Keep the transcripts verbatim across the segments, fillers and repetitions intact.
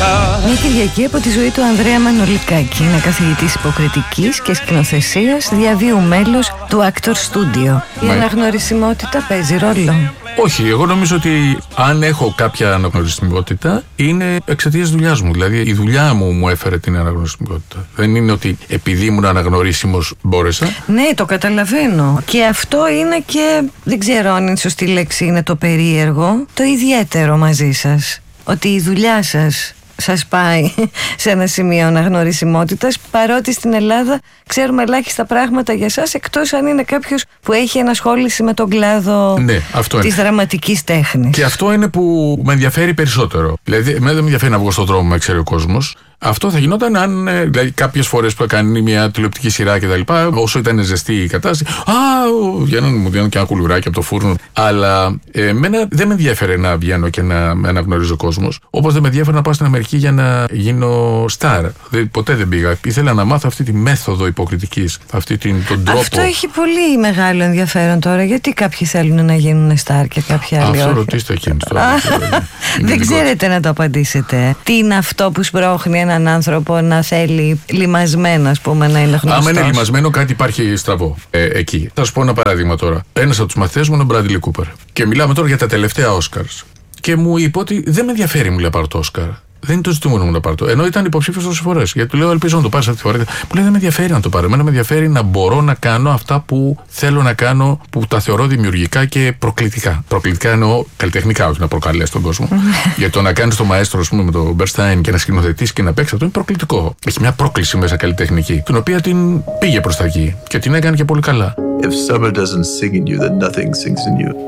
Μια Κυριακή από τη ζωή του Ανδρέα Μανολικάκη. Είναι καθηγητής υποκριτικής και σκηνοθεσίας, διαβίου μέλος του Actor Studio. Η Μα... αναγνωρισιμότητα παίζει ρόλο? Όχι, εγώ νομίζω ότι αν έχω κάποια αναγνωρισιμότητα είναι εξαιτίας δουλειάς μου. Δηλαδή η δουλειά μου μου έφερε την αναγνωρισιμότητα. Δεν είναι ότι επειδή ήμουν αναγνωρίσιμος μπόρεσα. Ναι, το καταλαβαίνω. Και αυτό είναι και, δεν ξέρω αν είναι σωστή λέξη, είναι το περίεργο, το ιδιαίτερο μαζί σας. Ότι η δουλειά σας σας πάει σε ένα σημείο αναγνωρισιμότητας, παρότι στην Ελλάδα ξέρουμε ελάχιστα πράγματα για σας, εκτός αν είναι κάποιος που έχει ενασχόληση με τον κλάδο, ναι, της δραματικής τέχνης. Και αυτό είναι που με ενδιαφέρει περισσότερο. Δηλαδή, εμένα δεν με ενδιαφέρει να βγω στον δρόμο, με ξέρει ο κόσμος. Αυτό θα γινόταν αν, δηλαδή, κάποιες φορές που έκανε μια τηλεοπτική σειρά και τα λοιπά, όσο ήταν ζεστή η κατάσταση, α, βγαίνουν, μου δίνουν και ένα κουλουράκι από το φούρνο. Αλλά εμένα δεν με ενδιαφέρε να βγαίνω και να με αναγνωρίζει ο κόσμος. Όπως δεν με ενδιαφέρε να πάω στην Αμερική για να γίνω στάρ. Ποτέ δεν πήγα. Ήθελα να μάθω αυτή τη μέθοδο υποκριτικής, αυτή την, τον τρόπο. Αυτό έχει πολύ μεγάλο ενδιαφέρον τώρα. Γιατί κάποιοι θέλουν να γίνουν στάρ και κάποιοι άλλοι όχι? Αυτό ρωτήστε εκείνους τώρα. Δεν ξέρετε να το απαντήσετε. Τι είναι αυτό που σπρώχνει έναν άνθρωπο να θέλει λιμασμένο, ας πούμε, να είναι γνωστός? Άμα είναι λιμασμένο, κάτι υπάρχει στραβό ε, εκεί. Θα σου πω ένα παράδειγμα τώρα. Ένας από τους μαθητές μου είναι ο Μπράντλι Κούπερ. Και μιλάμε τώρα για τα τελευταία Όσκαρς. Και μου είπε ότι δεν με ενδιαφέρει, μου λέει, πάρω το Όσκαρ. Δεν είναι το ζητούμενο μου να πάρω το. Ενώ ήταν υποψήφιος τόσες φορές. Γιατί του λέω, ελπίζω να το πάρεις αυτή τη φορά. Μου λέει, δεν με ενδιαφέρει να το πάρω. Εμένα με ενδιαφέρει να μπορώ να κάνω αυτά που θέλω να κάνω, που τα θεωρώ δημιουργικά και προκλητικά. Προκλητικά εννοώ καλλιτεχνικά, όχι να προκαλέσει τον κόσμο. Γιατί το να κάνεις το μαέστρο, ας πούμε, με τον Μπερστάιν και να σκηνοθετήσεις και να παίξεις, αυτό είναι προκλητικό. Έχει μια πρόκληση μέσα καλλιτεχνική, την οποία την πήγε προς τα εκεί και την έκανε και πολύ καλά. If summer doesn't sing in you, then nothing sings in you.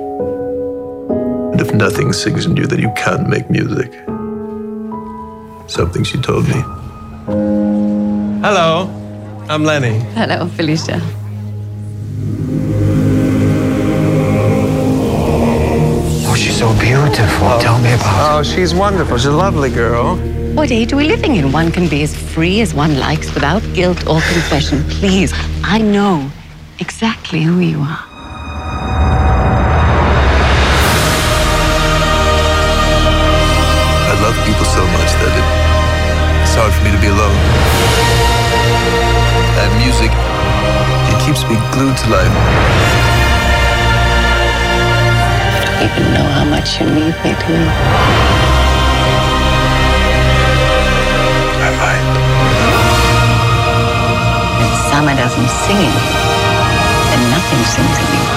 And if nothing sings in you, then you can't make music. Something she told me. Hello, I'm Lenny. Hello, Felicia. Oh, she's so beautiful. Oh. Tell me about her. Oh, she's wonderful. She's a lovely girl. What age are we living in? One can be as free as one likes without guilt or confession. Please, I know exactly who you are. I love people so much that it, it's hard for me to be alone. And music, it keeps me glued to life. I don't even know how much you need me to. I might. If summer doesn't sing in you, then nothing sings in you.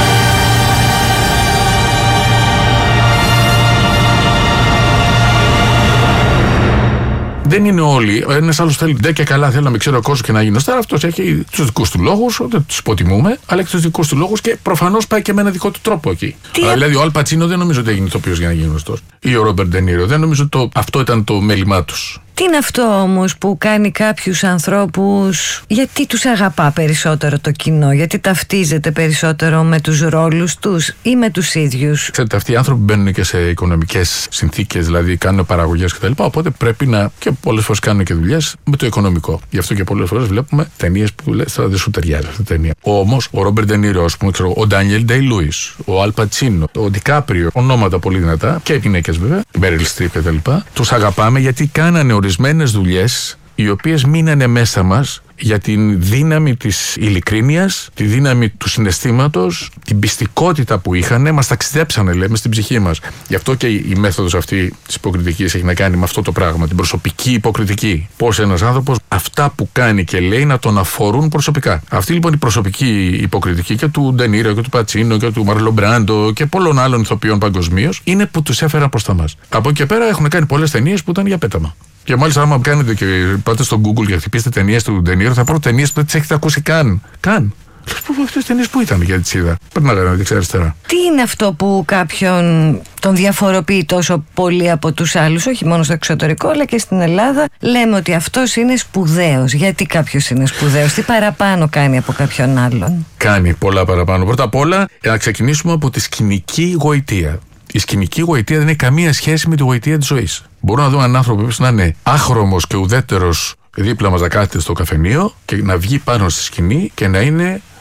Δεν είναι όλοι. Ένας άλλος θέλει ντε και καλά, θέλει να με ξέρει ο κόσμος και να γίνει στάρ. Αυτός έχει τους δικούς του λόγους, δεν τους υποτιμούμε, αλλά έχει τους δικούς του λόγους και προφανώς πάει και με ένα δικό του τρόπο εκεί. Αλλά, δηλαδή, ο Αλ Πατσίνο δεν νομίζω ότι έγινε ηθοποιός για να γίνει γνωστός. Ή ο Ρόμπερτ Ντε Νίρο. Δεν νομίζω ότι αυτό ήταν το μέλημά τους. Τι είναι αυτό όμως που κάνει κάποιους ανθρώπους, γιατί τους αγαπά περισσότερο το κοινό, γιατί ταυτίζεται περισσότερο με τους ρόλους τους ή με τους ίδιους? Ξέρετε, αυτοί οι άνθρωποι μπαίνουν και σε οικονομικές συνθήκες, δηλαδή κάνουν παραγωγές κτλ. Οπότε πρέπει να, και πολλές φορές κάνουν και δουλειές με το οικονομικό. Γι' αυτό και πολλές φορές βλέπουμε ταινίες που λες, θα δεν σου ταιριάζει αυτή η ταινία. Όμως ο Ρόμπερτ Ντε Νίρο, ας πούμε, ξέρω, ο Ντάνιελ Ντέι Λούις, ο Αλ Πατσίνο, ο Ντικάπριο, ονόματα πολύ δυνατά και γυναίκες βέβαια, Μέριλ Στριπ κτλ. Τους αγαπάμε γιατί κάνανε ορισμένες δουλειές οι οποίες μείνανε μέσα μας για την δύναμη της ειλικρίνειας, τη δύναμη του συναισθήματος, την πιστικότητα που είχανε, μας ταξιδέψανε, λέμε, στην ψυχή μας. Γι' αυτό και η μέθοδος αυτή της υποκριτικής έχει να κάνει με αυτό το πράγμα, την προσωπική υποκριτική. Πώς ένας άνθρωπος αυτά που κάνει και λέει να τον αφορούν προσωπικά. Αυτή λοιπόν η προσωπική υποκριτική και του Ντε Νίρο και του Πατσίνο και του Μαρλον Μπράντο και πολλών άλλων ηθοποιών παγκοσμίως είναι που τους έφεραν προς τα μας. Από εκεί και πέρα έχουν κάνει πολλές ταινίες που ήταν για πέταμα. Και μάλιστα, άμα κάνετε και πάτε στο Google και χτυπήσετε ταινίες του Ντε Νίρο, θα βρω ταινίες που δεν τις έχετε ακούσει καν. Καν. Αυτές τις ταινίες που ήταν, γιατί τις είδα. Περνάγανε δεξιά-αριστερά. Τι είναι αυτό που κάποιον τον διαφοροποιεί τόσο πολύ από τους άλλους, όχι μόνο στο εξωτερικό, αλλά και στην Ελλάδα? Λέμε ότι αυτός είναι σπουδαίος. Γιατί κάποιος είναι σπουδαίος, τι παραπάνω κάνει από κάποιον άλλον? Κάνει πολλά παραπάνω. Πρώτα απ' όλα, να ξεκινήσουμε από τη σκηνική γοητεία. Η σκηνική γοητεία δεν έχει καμία σχέση με τη γοητεία της ζωής. Μπορώ να δω έναν άνθρωπο που να είναι άχρωμος και ουδέτερος δίπλα μας να κάθεται στο καφενείο και να βγει πάνω στη σκηνή και να είναι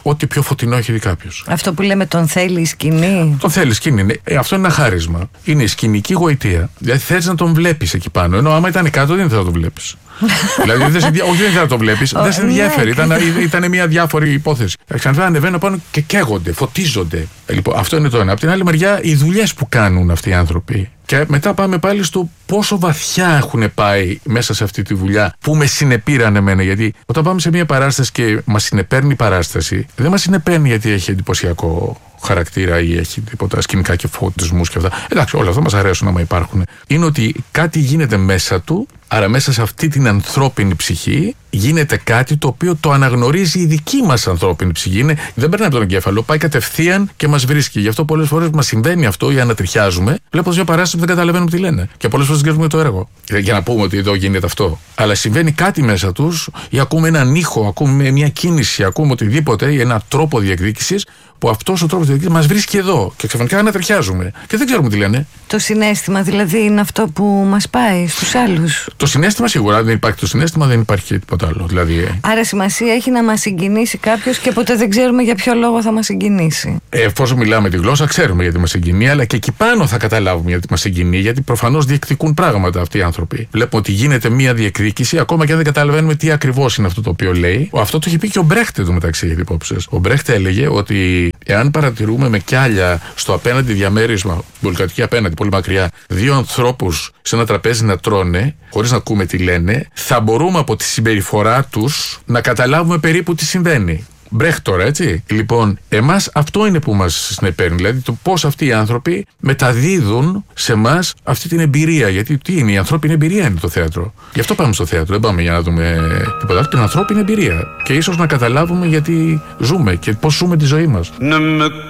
ό,τι πιο φωτεινό έχει δει κάποιος. Αυτό που λέμε τον θέλει η σκηνή. Τον θέλει η σκηνή. Ε, αυτό είναι ένα χάρισμα. Είναι η σκηνική γοητεία. Δηλαδή θες να τον βλέπεις εκεί πάνω. Ενώ άμα ήταν κάτω δεν θα τον βλέπεις. Δηλαδή δεν σε, όχι, δεν θα το βλέπεις, δεν σε ενδιαφέρει. Ήταν, ήταν μια διάφορη υπόθεση. Ξανθά ανεβαίνουν πάνω και καίγονται, φωτίζονται. Λοιπόν, αυτό είναι το ένα. Από την άλλη μεριά, οι δουλειές που κάνουν αυτοί οι άνθρωποι. Και μετά πάμε πάλι στο πόσο βαθιά έχουν πάει μέσα σε αυτή τη δουλειά που με συνεπήραν εμένα. Γιατί όταν πάμε σε μια παράσταση και μας συνεπέρνει η παράσταση, δεν μας συνεπέρνει γιατί έχει εντυπωσιακό χαρακτήρα ή έχει τίποτα σκηνικά και φωτισμούς και αυτά. Εντάξει, όλα αυτά μας αρέσουν άμα υπάρχουν. Είναι ότι κάτι γίνεται μέσα του, άρα μέσα σε αυτή την ανθρώπινη ψυχή γίνεται κάτι το οποίο το αναγνωρίζει η δική μας ανθρώπινη ψυχή. Είναι, δεν περνάει από τον εγκέφαλο, πάει κατευθείαν και μας βρίσκει. Γι' αυτό πολλές φορές μας συμβαίνει αυτό ή ανατριχιάζουμε, βλέποντας μια παράσταση που δεν καταλαβαίνουμε τι λένε. Και πολλές φορές δεν ξέρουμε το έργο. Για να πούμε ότι εδώ γίνεται αυτό. Αλλά συμβαίνει κάτι μέσα τους, ή ακούμε έναν ήχο, ακούμε μια κίνηση, ακούμε οτιδήποτε, ή έναν τρόπο διεκδίκησης, που αυτός ο τρόπος διεκδίκησης μας βρίσκει εδώ. Και ξαφνικά ανατριχιάζουμε. Και δεν ξέρουμε τι λένε. Το συναίσθημα δηλαδή είναι αυτό που μας πάει στους άλλους. Το συναίσθημα σίγουρα, αν δεν υπάρχει το συναίσθημα, δεν υπάρχει και τίποτα άλλο. Δηλαδή, άρα σημασία έχει να μας συγκινήσει κάποιος και ποτέ δεν ξέρουμε για ποιο λόγο θα μας συγκινήσει. Εφόσον μιλάμε τη γλώσσα, ξέρουμε γιατί μας συγκινεί, αλλά και εκεί πάνω θα καταλάβουμε γιατί μας συγκινεί, γιατί προφανώς διεκδικούν πράγματα αυτοί οι άνθρωποι. Βλέπουμε ότι γίνεται μία διεκδίκηση, ακόμα και αν δεν καταλαβαίνουμε τι ακριβώς είναι αυτό το οποίο λέει. Αυτό το είχε πει και ο Μπρέχτε του μεταξύ, γιατί υπόψες. Ο Μπρέχτε έλεγε ότι εάν παρατηρούμε με κιάλια στο απέναντι διαμέρισμα, πολυκατοικία απέναντι, πολύ μακριά, δύο ανθρώπους σε ένα τραπέζι να τρώνε, χωρίς να ακούμε τι λένε, θα μπορούμε από τη συμπεριφορά τους να καταλάβουμε περίπου τι συμβαίνει. Μπρέχτ τώρα, έτσι. Λοιπόν, εμάς αυτό είναι που μας συνεπέρνει. Δηλαδή το πώς αυτοί οι άνθρωποι μεταδίδουν σε εμάς αυτή την εμπειρία. Γιατί τι είναι, η ανθρώπινη εμπειρία είναι το θέατρο. Γι' αυτό πάμε στο θέατρο. Δεν πάμε για να δούμε τίποτα άλλο. Την ανθρώπινη εμπειρία. Και ίσως να καταλάβουμε γιατί ζούμε και πώς ζούμε τη ζωή μας.